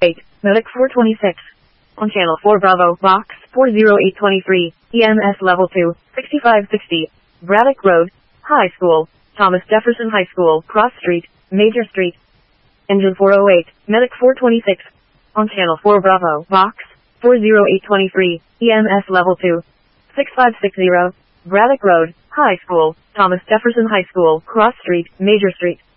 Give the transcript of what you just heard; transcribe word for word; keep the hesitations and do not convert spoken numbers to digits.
eight, Medic four twenty-six. On Channel four Bravo, Box four oh eight twenty-three, E M S Level two, sixty-five sixty, Braddock Road, High School, Thomas Jefferson High School, Cross Street, Major Street. Engine four oh eight, Medic four twenty-six. On Channel four Bravo, Box four oh eight twenty-three, E M S Level two, sixty-five sixty, Braddock Road, High School, Thomas Jefferson High School, Cross Street, Major Street.